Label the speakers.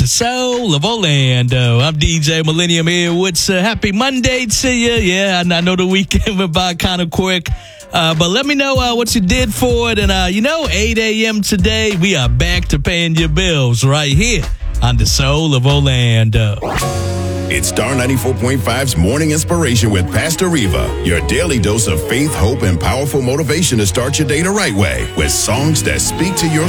Speaker 1: the soul of Orlando. I'm DJ Millennium here. What's happy Monday to you? Yeah, I know the weekend went by kind of quick. But let me know what you did for it. And, 8 a.m. today, we are back to paying your bills right here on the soul of Orlando.
Speaker 2: It's Star 94.5's Morning Inspiration with Pastor Reva, your daily dose of faith, hope, and powerful motivation to start your day the right way with songs that speak to your